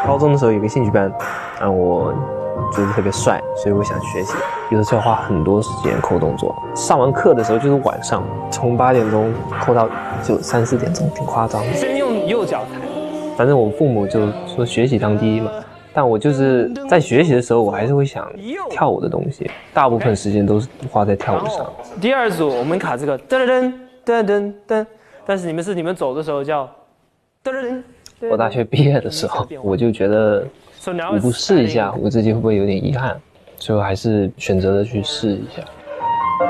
高中的时候有个兴趣班，我觉得特别帅，所以我想学习。有的时候花很多时间扣动作，上完课的时候就是晚上，从8点钟扣到就3、4点钟，挺夸张的。 先用右脚踩。 反正我父母就说学习当第一嘛，但我就是在学习的时候，我还是会想跳舞的东西，大部分时间都是花在跳舞上。 第二组我们卡这个噔噔噔噔噔，但是你们走的时候叫噔噔噔。 我大学毕业的时候，我就觉得我不试一下，我自己会不会有点遗憾，所以我还是选择了去试一下。